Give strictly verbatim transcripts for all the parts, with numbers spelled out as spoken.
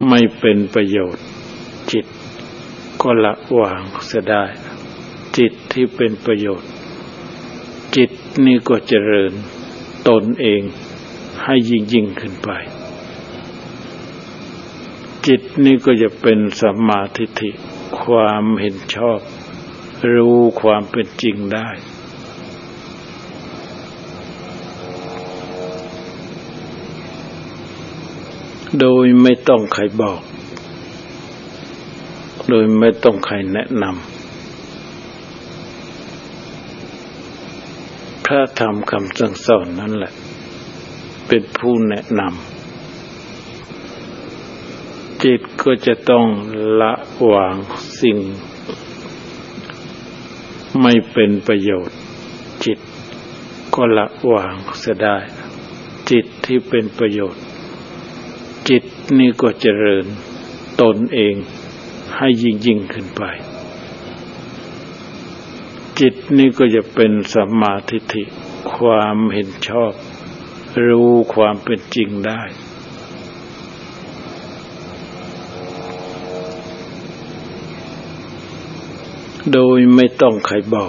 ไม่เป็นประโยชน์จิตก็ละวางเสียได้จิตที่เป็นประโยชน์จิตนี่ก็เจริญตนเองให้ยิ่งยิ่งขึ้นไปจิตนี่ก็จะเป็นสัมมาทิฏฐิความเห็นชอบรู้ความเป็นจริงได้โดยไม่ต้องใครบอกโดยไม่ต้องใครแนะนำพระธรรมคำสั่งสอนนั่นแหละเป็นผู้แนะนำจิตก็จะต้องละวางสิ่งไม่เป็นประโยชน์จิตก็ละวางเสียได้จิตที่เป็นประโยชน์จิตนี่ก็เจริญตนเองให้ยิ่งยิ่งขึ้นไปจิตนี่ก็จะเป็นสัมมาทิฏฐิความเห็นชอบรู้ความเป็นจริงได้โดยไม่ต้องใครบอก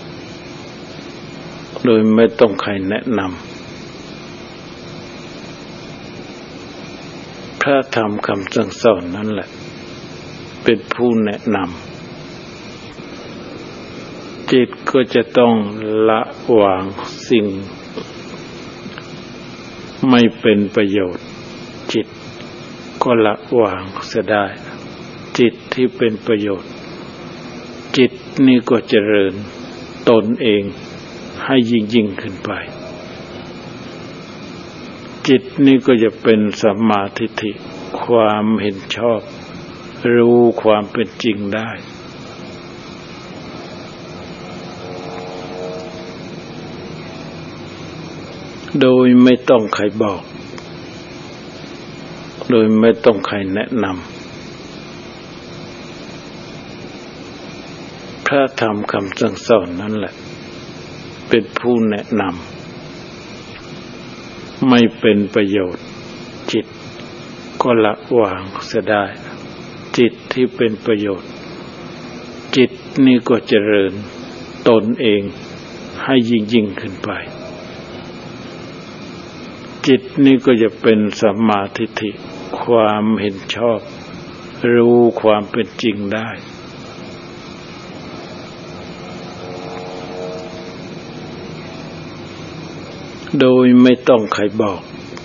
โดยไม่ต้องใครแนะนำพระธรรมคำสั่งสอนนั่นแหละเป็นผู้แนะนำจิตก็จะต้องละวางสิ่งไม่เป็นประโยชน์จิตก็ละวางเสียได้จิตที่เป็นประโยชน์จิตนี่ก็เจริญตนเองให้ยิ่งยิ่งขึ้นไปจิตนี่ก็จะเป็นสัมมาทิฏฐิความเห็นชอบรู้ความเป็นจริงได้โดยไม่ต้องใครบอกโดยไม่ต้องใครแนะนำพระธรรมคำสั่งสอนนั่นแหละเป็นผู้แนะนำไม่เป็นประโยชน์จิตก็ละวางเสียได้จิตที่เป็นประโยชน์จิตนี่ก็เจริญตนเองให้ยิ่งยิ่งขึ้นไปจิตนี่ก็จะเป็นสัมมาทิฏฐิความเห็นชอบรู้ความเป็นจริงได้โดยไม่ต้องใครบอก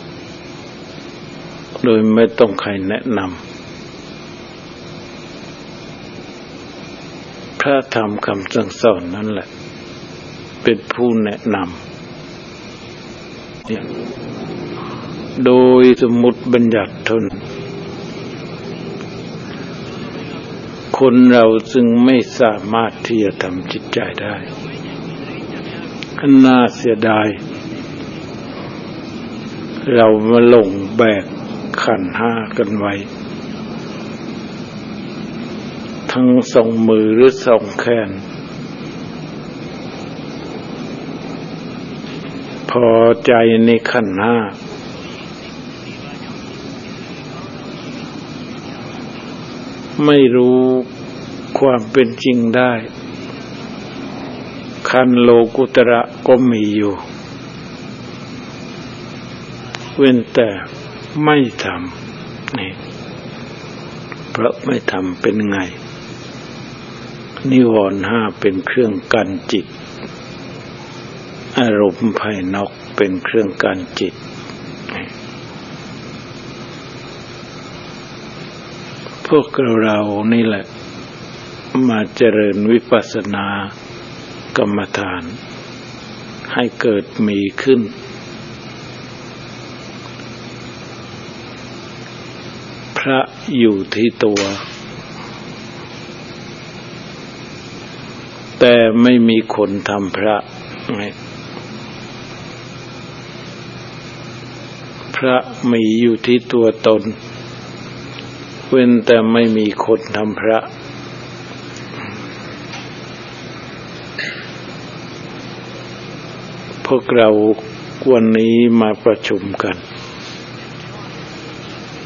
โดยไม่ต้องใครแนะนำพระธรรมคำสั่งสอนนั่นแหละเป็นผู้แนะนำโดยสมมุติบัญญัติทนคนเราจึงไม่สามารถที่จะทำจิตใจได้น่าเสียดายเรามาหลงแบกขันธ์ห้ากันไว้ทั้งสองมือหรือสองแขนพอใจในขันธ์ห้าไม่รู้ความเป็นจริงได้ขันธ์โลกุตระก็มีอยู่เว้นแต่ไม่ทำนี่เพราะไม่ทำเป็นไงนิวรณ์ห้าเป็นเครื่องกันจิตอารมณ์ภายนอกเป็นเครื่องกันจิตพวกเรานี่แหละมาเจริญวิปัสสนากรรมฐานให้เกิดมีขึ้นพระอยู่ที่ตัวแต่ไม่มีคนทำพระพระมีอยู่ที่ตัวตนเว้นแต่ไม่มีคนทำพระพวกเราวันนี้มาประชุมกัน